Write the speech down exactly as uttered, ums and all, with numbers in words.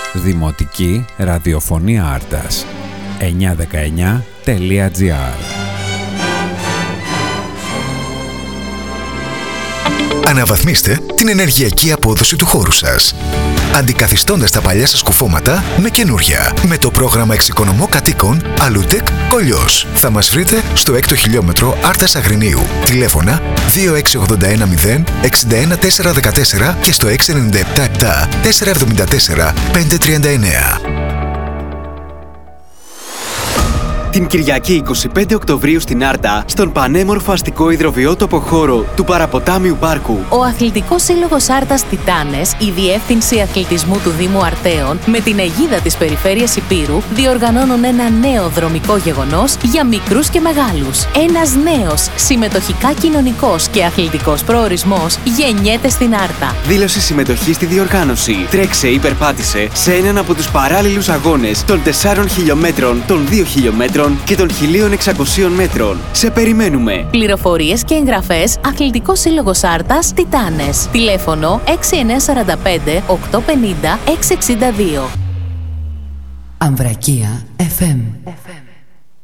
Δημοτική Ραδιοφωνία Άρτας εννιακόσια δεκαεννιά τελεία τζι άρ. Αναβαθμίστε την ενεργειακή απόδοση του χώρου σας, αντικαθιστώντας τα παλιά σας κουφώματα με καινούρια. Με το πρόγραμμα Εξοικονομώ Κατοίκων Alutec Κολλιός. Θα μας βρείτε στο έκτο χιλιόμετρο Άρτας Αγρινίου. Τηλέφωνα δύο έξι οκτώ ένα μηδέν έξι ένα τέσσερα ένα τέσσερα και στο έξι εννιά επτά επτά τέσσερα επτά τέσσερα πέντε τρία εννέα. Την Κυριακή εικοστή πέμπτη Οκτωβρίου στην Άρτα, στον πανέμορφο αστικό υδροβιότοπο χώρο του Παραποτάμιου Πάρκου, ο Αθλητικός Σύλλογος Άρτας Τιτάνες, η Διεύθυνση Αθλητισμού του Δήμου Αρτέων, με την αιγίδα της Περιφέρειας Ηπείρου, διοργανώνουν ένα νέο δρομικό γεγονός για μικρούς και μεγάλους. Ένας νέος, συμμετοχικά κοινωνικός και αθλητικός προορισμός γεννιέται στην Άρτα. Δήλωση συμμετοχή στη διοργάνωση. Τρέξε ή περπάτησε σε έναν από τους παράλληλους αγώνες των τεσσάρων χιλιόμετρων, των δύο χιλιόμετρων και των χίλια εξακοσίων μέτρων. Σε περιμένουμε! Πληροφορίες και εγγραφές Αθλητικός Σύλλογος Άρτας Τιτάνες. Τηλέφωνο έξι εννιά τέσσερα πέντε οκτώ πέντε μηδέν έξι έξι δύο. Αμβρακία εφ εμ.